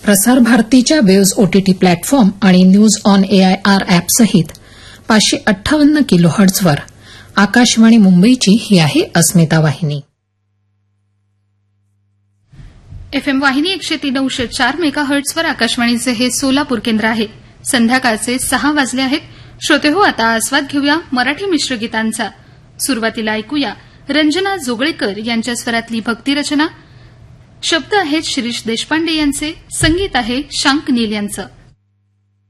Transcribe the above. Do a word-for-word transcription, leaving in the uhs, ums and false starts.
प्रसार भारतीच्या waves OTT platform आणि न्यूज ऑन एआयआर अॅपसहित पाचशे अठ्ठावन्न किलो हर्ट्झवर आकाशवाणी मुंबईची ही आहे अस्मिता वाहिनी. एफएम वाहिनी एकशे तीन अंश चार मेगा हर्ट्झवर आकाशवाणीचे हे सोलापूर केंद्र आहे. संध्याकाळचे सहा वाजले आहेत. श्रोते हो, आता आस्वाद घेऊया मराठी मिश्र गीतांचा. सुरुवातीला ऐकूया रंजना जोगळेकर यांच्या स्वरातली भक्तिरचना. शब्द आहेत शिरीष देशपांडे यांचे, संगीत आहे शांक नील यांचं.